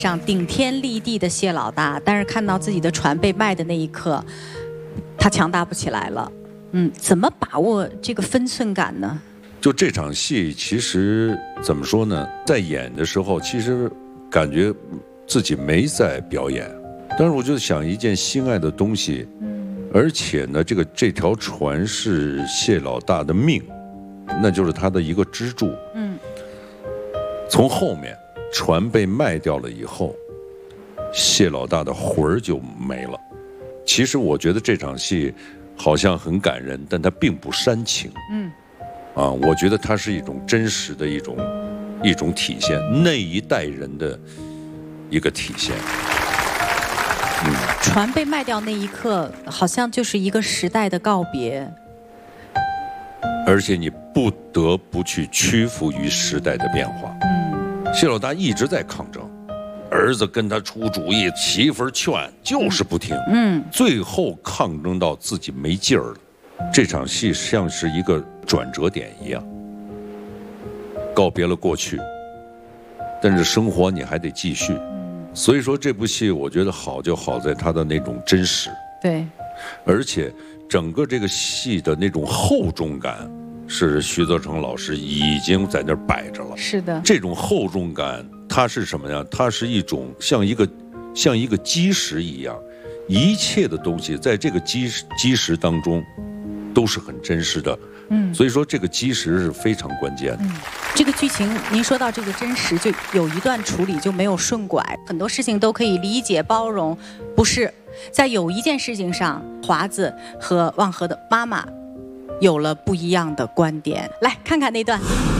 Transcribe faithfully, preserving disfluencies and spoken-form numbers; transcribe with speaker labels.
Speaker 1: 上顶天立地的谢老大，但是看到自己的船被卖的那一刻，他强大不起来了。嗯，怎么把握这个分寸感呢？
Speaker 2: 就这场戏，其实怎么说呢？在演的时候，其实感觉自己没在表演，但是我就想一件心爱的东西，嗯，而且呢，这个这条船是谢老大的命，那就是他的一个支柱，嗯，从后面。船被卖掉了以后，谢老大的魂儿就没了。其实我觉得这场戏好像很感人，但它并不煽情。嗯，啊，我觉得它是一种真实的一种一种体现，那一代人的一个体现。
Speaker 1: 嗯，船被卖掉那一刻，好像就是一个时代的告别。
Speaker 2: 而且你不得不去屈服于时代的变化。嗯。谢老大一直在抗争，儿子跟他出主意，媳妇儿劝，就是不听。嗯，最后抗争到自己没劲儿了。这场戏像是一个转折点一样，告别了过去，但是生活你还得继续。所以说这部戏我觉得好就好在它的那种真实。
Speaker 1: 对，
Speaker 2: 而且整个这个戏的那种厚重感。是徐则成老师已经在那儿摆着了。
Speaker 1: 是的，
Speaker 2: 这种厚重感，它是什么呀？它是一种像一个像一个基石一样，一切的东西在这个基基石当中都是很真实的。嗯，所以说这个基石是非常关键的。嗯，
Speaker 1: 这个剧情您说到这个真实，就有一段处理就没有顺拐，很多事情都可以理解包容，不是在有一件事情上，华子和望和的妈妈有了不一样的观点，来看看那段。